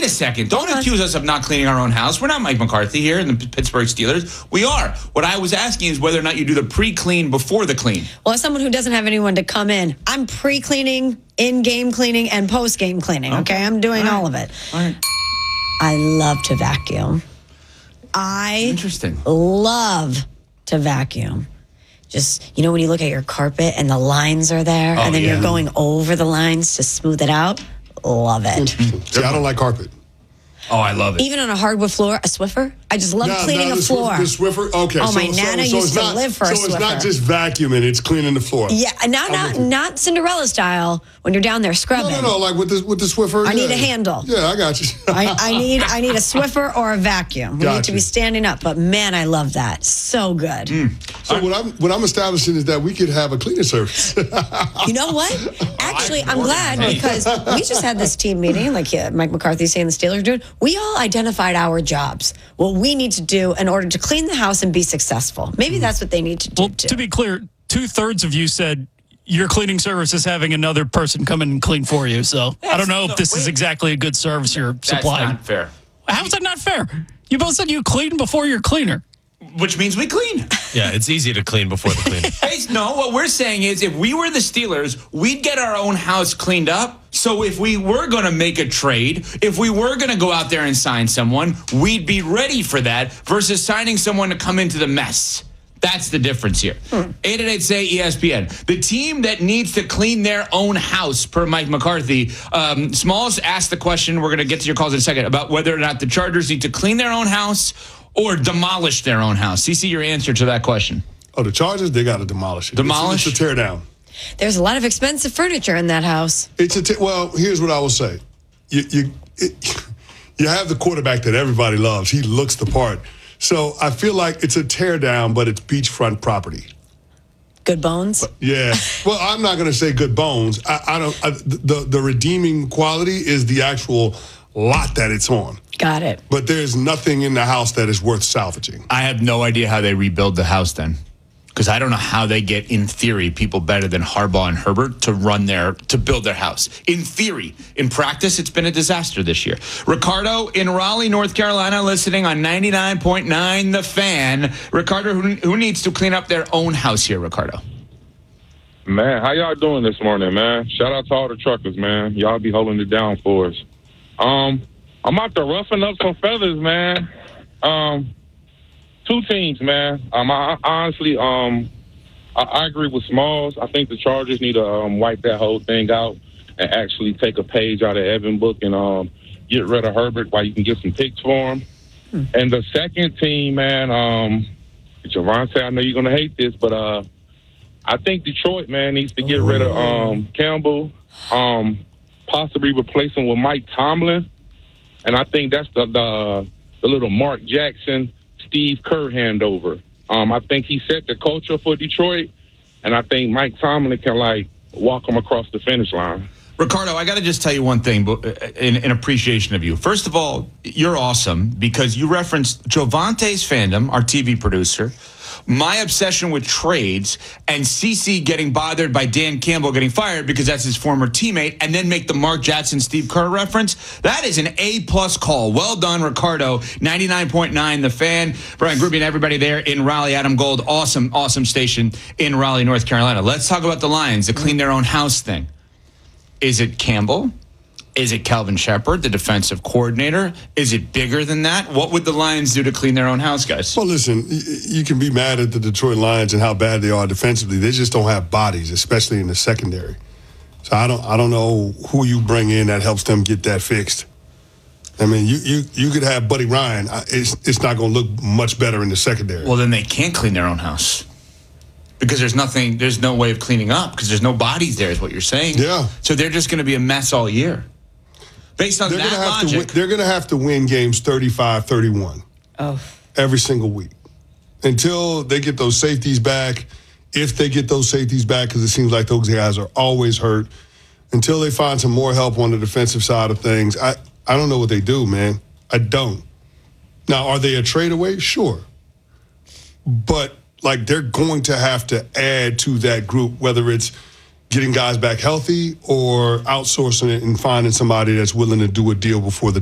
wait a second. Don't accuse us of not cleaning our own house. We're not Mike McCarthy here in the Pittsburgh Steelers. We are. What I was asking is whether or not you do the pre-clean before the clean. Well, as someone who doesn't have anyone to come in, I'm pre-cleaning, in-game cleaning, and post-game cleaning, okay? I'm doing all of it. All right. I love to vacuum. Interesting. Love to vacuum. Just, when you look at your carpet and the lines are there, and then you're going over the lines to smooth it out, love it. See, I don't like carpet. Oh, I love it. Even on a hardwood floor, a Swiffer? I just love cleaning a floor. The Swiffer? Okay. Oh, my Nana used to live for a Swiffer. So it's not just vacuuming, it's cleaning the floor. Yeah, not Cinderella style when you're down there scrubbing. No, like with the Swiffer. I need a handle. Yeah, I got you. I need a Swiffer or a vacuum. We need to be standing up, but man, I love that. So good. So what I'm establishing is that we could have a cleaning service. You know what? Actually, I'm glad because we just had this team meeting, like Mike McCarthy saying the Steelers are doing. We all identified our jobs, what we need to do in order to clean the house and be successful. Maybe that's what they need to do. Well, to be clear, 2/3 of you said your cleaning service is having another person come in and clean for you. So I don't know if this is exactly a good service you're supplying. That's not fair. How is that not fair? You both said you clean before your cleaner. Which means we clean. Yeah, it's easy to clean before the cleaning. Hey, no, what we're saying is if we were the Steelers, we'd get our own house cleaned up. So if we were going to make a trade, if we were going to go out there and sign someone, we'd be ready for that versus signing someone to come into the mess. That's the difference here. 888-SAY-ESPN. The team that needs to clean their own house, per Mike McCarthy. Smalls asked the question, we're going to get to your calls in a second, about whether or not the Chargers need to clean their own house or demolish their own house. CC, your answer to that question. Oh, the Chargers, they got to demolish it. Demolish? It's a tear down. There's a lot of expensive furniture in that house. Well, here's what I will say. You have the quarterback that everybody loves. He looks the part. So I feel like it's a tear down, but it's beachfront property. Good bones? Yeah. Well, I'm not going to say good bones. The redeeming quality is the actual lot that it's on. Got it. But there's nothing in the house that is worth salvaging. I have no idea how they rebuild the house then. Because I don't know how they get, in theory, people better than Harbaugh and Herbert to build their house. In theory. In practice, it's been a disaster this year. Ricardo in Raleigh, North Carolina, listening on 99.9 The Fan. Ricardo, who needs to clean up their own house here, Ricardo? Man, how y'all doing this morning, man? Shout out to all the truckers, man. Y'all be holding it down for us. I'm out there roughing up some feathers, man. Two teams, man. I honestly, I agree with Smalls. I think the Chargers need to wipe that whole thing out and actually take a page out of Evan Book and get rid of Herbert while you can get some picks for him. And the second team, man, Javonte, I know you're going to hate this, but I think Detroit, man, needs to get rid of Campbell, possibly replace him with Mike Tomlin. And I think that's the little Mark Jackson, Steve Kerr handover. I think he set the culture for Detroit, and I think Mike Tomlin can, walk him across the finish line. Ricardo, I got to just tell you one thing in appreciation of you. First of all, you're awesome because you referenced Jovante's fandom, our TV producer, my obsession with trades, and CC getting bothered by Dan Campbell getting fired because that's his former teammate, and then make the Mark Jackson, Steve Kerr reference. That is an A-plus call. Well done, Ricardo. 99.9 The Fan. Brian Gruby and everybody there in Raleigh. Adam Gold, awesome station in Raleigh, North Carolina. Let's talk about the Lions, the clean their own house thing. Is it Campbell? Is it Calvin Shepard, the defensive coordinator? Is it bigger than that? What would the Lions do to clean their own house, guys? Well, listen, you can be mad at the Detroit Lions and how bad they are defensively. They just don't have bodies, especially in the secondary. So I don't know who you bring in that helps them get that fixed. I mean, you could have Buddy Ryan. It's not going to look much better in the secondary. Well, then they can't clean their own house. Because there's no way of cleaning up because there's no bodies there is what you're saying. Yeah. So they're just going to be a mess all year. Based on that logic. They're going to have to win games 35-31 every single week until they get those safeties back, if they get those safeties back, because it seems like those guys are always hurt, until they find some more help on the defensive side of things. I don't know what they do, man. I don't. Now, are they a trade away? Sure. But, they're going to have to add to that group, whether it's getting guys back healthy or outsourcing it and finding somebody that's willing to do a deal before the